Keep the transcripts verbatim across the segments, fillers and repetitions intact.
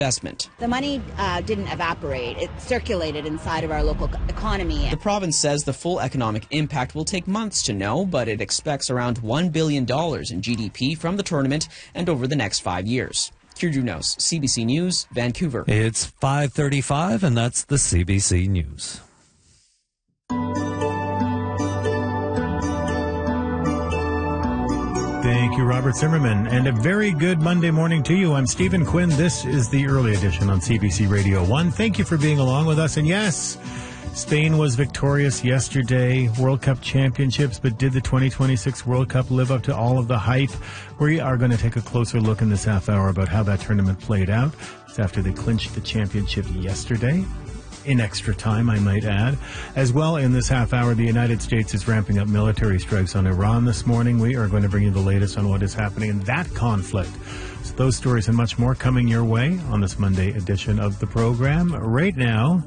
investment. The money uh, didn't evaporate. It circulated inside of our local economy. The province says the full economic impact will take months to know, but it expects around one billion dollars in G D P from the tournament and over the next five years. Kyrgyz Nos, C B C News, Vancouver. It's five thirty-five, and that's the C B C News. Thank you, Robert Zimmerman, and a very good Monday morning to you. I'm Stephen Quinn. This is the early edition on C B C Radio one. Thank you for being along with us. And yes, Spain was victorious yesterday, World Cup championships, but did the twenty twenty-six World Cup live up to all of the hype? We are going to take a closer look in this half hour about how that tournament played out. It's after they clinched the championship yesterday. In extra time, I might add. As well, in this half hour, the United States is ramping up military strikes on Iran this morning. We are going to bring you the latest on what is happening in that conflict. So those stories and much more coming your way on this Monday edition of the program. Right now,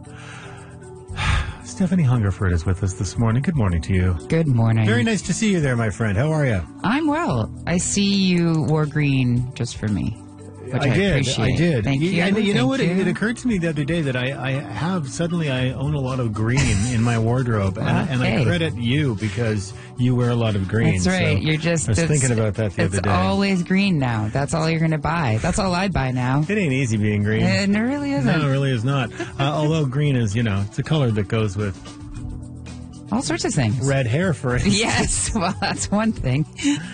Stephanie Hungerford is with us this morning. Good morning to you. Good morning. Very nice to see you there, my friend. How are you? I'm well. I see you wore green just for me. Which I, I did. appreciate. I did. Thank you. you. And you Thank know what? you. It, it occurred to me the other day that I, I have suddenly I own a lot of green in my wardrobe, and, okay. and I credit you because you wear a lot of green. That's right. So You're just. I was thinking about that the it's other day. always green now. That's all you're going to buy. That's all I'd buy now. It ain't easy being green. It really isn't. No, it really is not. Uh, although green is, you know, it's a color that goes with all sorts of things. Red hair, for instance. Yes, well, that's one thing.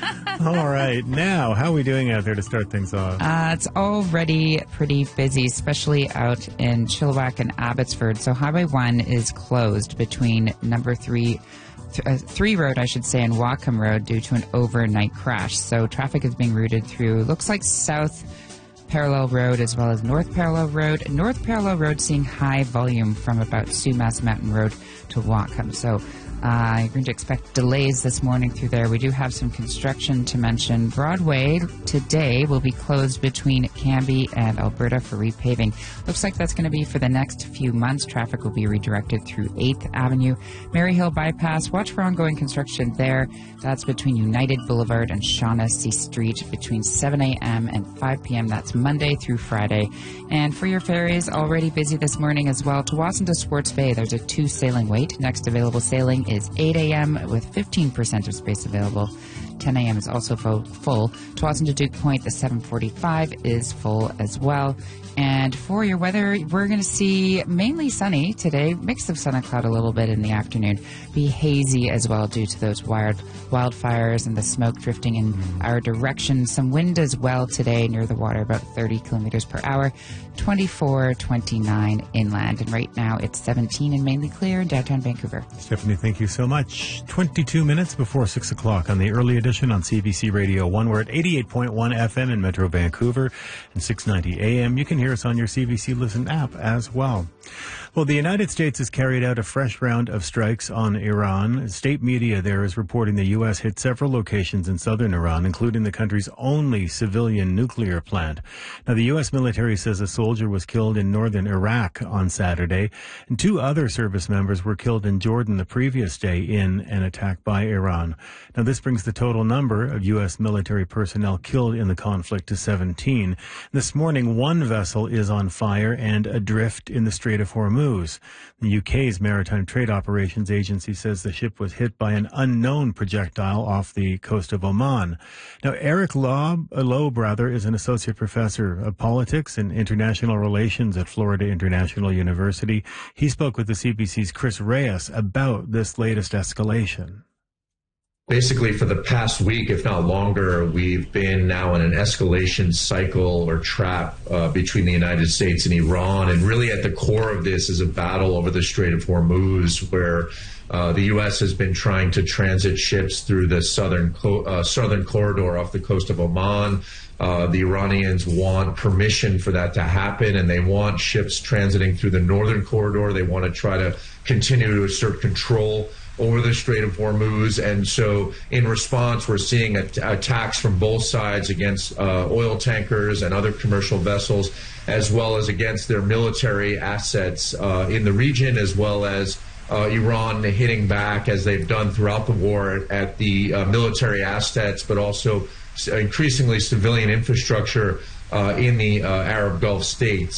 All right. Now, how are we doing out there to start things off? Uh, it's already pretty busy, especially out in Chilliwack and Abbotsford. So Highway one is closed between number three, th- uh, three Road, I should say, and Wacom Road due to an overnight crash. So traffic is being routed through, looks like South Parallel Road as well as North Parallel Road. North Parallel Road seeing high volume from about Sumas Mountain Road to Wacom. So uh, you're going to expect delays this morning through there. We do have some construction to mention. Broadway today will be closed between Cambie and Alberta for repaving. Looks like that's going to be for the next few months. Traffic will be redirected through eighth Avenue. Maryhill Bypass, watch for ongoing construction there. That's between United Boulevard and Shaughnessy Street between seven a.m. and five p.m. That's Monday through Friday. And for your ferries, already busy this morning as well. To Watson to Swartz Bay, there's a two sailing wait. Next available sailing is eight a.m. with fifteen percent of space available. ten a.m. is also full. full. To Watson to Duke Point, the seven forty-five is full as well. And for your weather, we're going to see mainly sunny today, mix of sun and cloud a little bit in the afternoon. Be hazy as well due to those wild wildfires and the smoke drifting in our direction. Some wind as well today near the water, about thirty kilometers per hour. twenty-four, twenty-nine inland. And right now it's seventeen and mainly clear in downtown Vancouver. Stephanie, thank you so much. twenty-two minutes before six o'clock on the early edition on C B C Radio one. We're at eighty-eight point one F M in Metro Vancouver and six ninety A M. You can hear us on your C B C Listen app as well. Well, the United States has carried out a fresh round of strikes on Iran. State media there is reporting the U S hit several locations in southern Iran, including the country's only civilian nuclear plant. Now, the U S military says a soldier was killed in northern Iraq on Saturday, and two other service members were killed in Jordan the previous day in an attack by Iran. Now, this brings the total number of U S military personnel killed in the conflict to seventeen. This morning, one vessel is on fire and adrift in the Strait of Hormuz. The U K's Maritime Trade Operations Agency says the ship was hit by an unknown projectile off the coast of Oman. Now, Eric Loeb, Loeb rather, is an associate professor of politics and international relations at Florida International University. He spoke with the C B C's Chris Reyes about this latest escalation. Basically, for the past week, if not longer, we've been now in an escalation cycle or trap uh, between the United States and Iran. And really at the core of this is a battle over the Strait of Hormuz, where uh, the U S has been trying to transit ships through the southern, co- uh, southern corridor off the coast of Oman. Uh, the Iranians want permission for that to happen, and they want ships transiting through the northern corridor. They want to try to continue to assert control over the Strait of Hormuz. And so in response, we're seeing at- attacks from both sides against uh, oil tankers and other commercial vessels, as well as against their military assets uh, in the region, as well as uh, Iran hitting back, as they've done throughout the war, at the uh, military assets, but also increasingly civilian infrastructure uh, in the uh, Arab Gulf states.